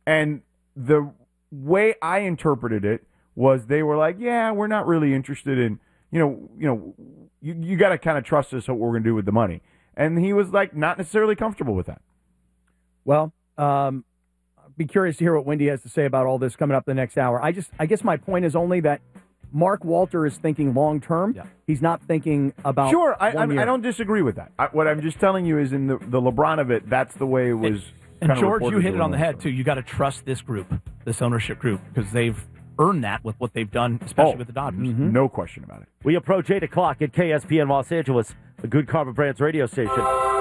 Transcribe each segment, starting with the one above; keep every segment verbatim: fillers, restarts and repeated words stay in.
And the way I interpreted it was they were like, yeah, we're not really interested in, you know, you know, you, you got to kind of trust us what we're going to do with the money. And he was like not necessarily comfortable with that. Well, um, I'd be curious to hear what Wendy has to say about all this coming up the next hour. I just, I guess my point is only that Mark Walter is thinking long term. Yeah. He's not thinking about. Sure, I, one I, year. I don't disagree with that. I, what I'm just telling you is in the, the LeBron of it, that's the way it was. And, and George, you reported hit it on the head, long. too. You got to trust this group, this ownership group, because they've earned that with what they've done, especially Oh, with the Dodgers. Mm-hmm. No question about it. We approach eight o'clock at K S P N Los Angeles, the Good Karma Brands radio station.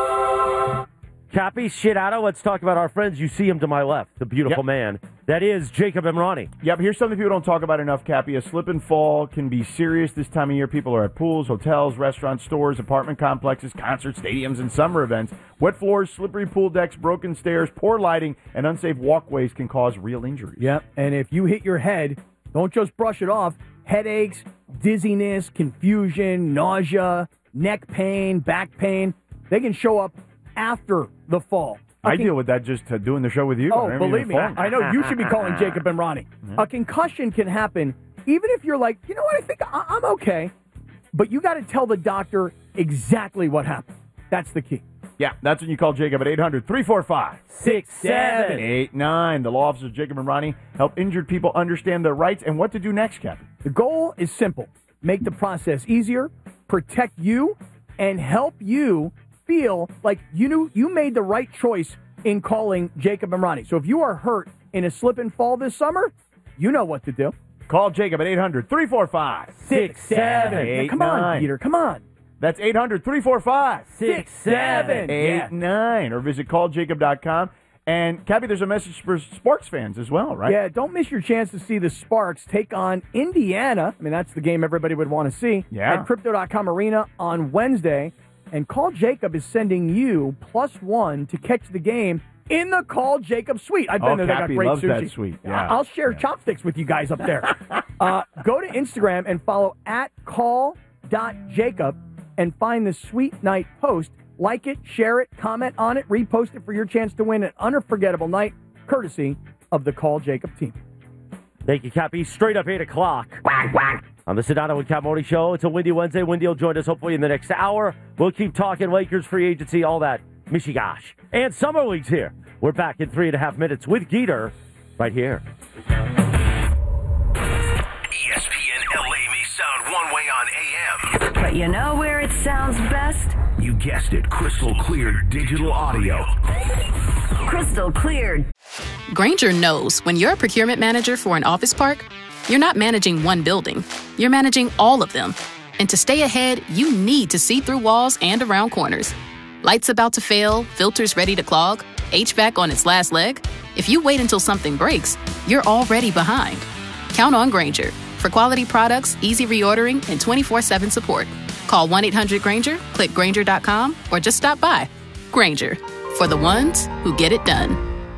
Cappy, shit out of, let's talk about our friends. You see him to my left, the beautiful Yep. man. That is Jacob Emrani. Yeah, but here's something people don't talk about enough, Cappy. A slip and fall can be serious this time of year. People are at pools, hotels, restaurants, stores, apartment complexes, concerts, stadiums, and summer events. Wet floors, slippery pool decks, broken stairs, poor lighting, and unsafe walkways can cause real injuries. Yep. And if you hit your head, don't just brush it off. Headaches, dizziness, confusion, nausea, neck pain, back pain, they can show up after the fall. I Con- deal with that just uh, doing the show with you. Oh, I don't believe even me, phone. I, I know you should be calling Jacob Emrani. A concussion can happen even if you're like, you know what, I think I- I'm okay. But you got to tell the doctor exactly what happened. That's the key. Yeah, that's when you call Jacob at eight hundred, three four five, Six, seven. eight nine. The law offices of Jacob and Ronnie help injured people understand their rights and what to do next, Captain. The goal is simple. Make the process easier, protect you, and help you feel like you knew you made the right choice in calling Jacob Emrani. So if you are hurt in a slip and fall this summer, you know what to do. Call Jacob at eight hundred, three four five, Six, seven. eight Now, come on, nine. Peter, come on. That's eight hundred, three four five, Six, seven. eight nine. Or visit call jacob dot com. And, Cappy, there's a message for sports fans as well, right? Yeah, don't miss your chance to see the Sparks take on Indiana. I mean, that's the game everybody would want to see. Yeah. At Crypto dot com Arena on Wednesday. And Call Jacob is sending you plus one to catch the game in the Call Jacob suite. I've been Oh, there. They got Cappy great loves sushi. that suite. I- Yeah. I'll share chopsticks with you guys up there. uh, go to Instagram and follow at call dot jacob and find the Sweet Night post. Like it, share it, comment on it, repost it for your chance to win an unforgettable night, courtesy of the Call Jacob team. Thank you, Cappy. Straight up eight o'clock. On the Sedano and Camoni Show. It's a Windy Wednesday. Wendy will join us hopefully in the next hour. We'll keep talking Lakers, free agency, all that. Michigosh. And Summer League's here. We're back in three and a half minutes with Geeter right here. E S P N L A may sound one way on A M. But you know where it sounds best? You guessed it, crystal clear digital audio. Crystal clear. Grainger knows when you're a procurement manager for an office park, you're not managing one building. You're managing all of them. And to stay ahead, you need to see through walls and around corners. Lights about to fail, filters ready to clog, H V A C on its last leg. If you wait until something breaks, you're already behind. Count on Grainger for quality products, easy reordering, and twenty-four seven support. Call one eight hundred Grainger, click Grainger dot com, or just stop by. Grainger, for the ones who get it done.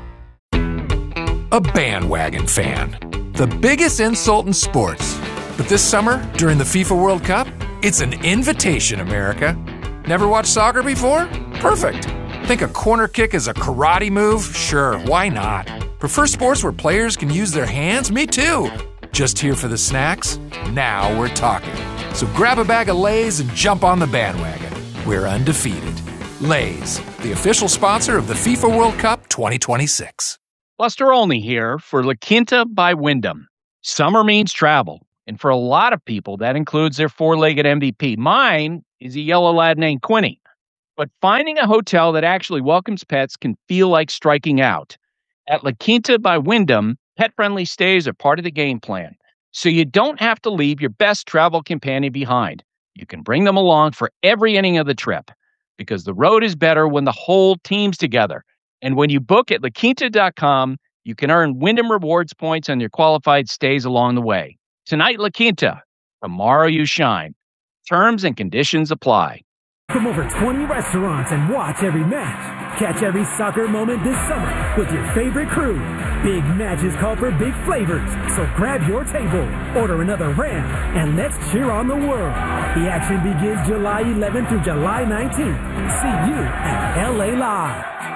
A bandwagon fan. The biggest insult in sports. But this summer, during the FIFA World Cup, it's an invitation, America. Never watched soccer before? Perfect. Think a corner kick is a karate move? Sure, why not? Prefer sports where players can use their hands? Me too. Just here for the snacks? Now we're talking. So grab a bag of Lay's and jump on the bandwagon. We're undefeated. Lay's, the official sponsor of the FIFA World Cup twenty twenty-six. Buster Olney here for La Quinta by Wyndham. Summer means travel, and for a lot of people, that includes their four-legged M V P. Mine is a yellow lad named Quinny. But finding a hotel that actually welcomes pets can feel like striking out. At La Quinta by Wyndham, pet-friendly stays are part of the game plan, so you don't have to leave your best travel companion behind. You can bring them along for every inning of the trip, because the road is better when the whole team's together. And when you book at La Quinta dot com, you can earn Wyndham Rewards points on your qualified stays along the way. Tonight, La Quinta. Tomorrow, you shine. Terms and conditions apply. From over twenty restaurants and watch every match. Catch every soccer moment this summer with your favorite crew. Big matches call for big flavors, so grab your table, order another round, and let's cheer on the world. The action begins July eleventh through July nineteenth. See you at L A Live.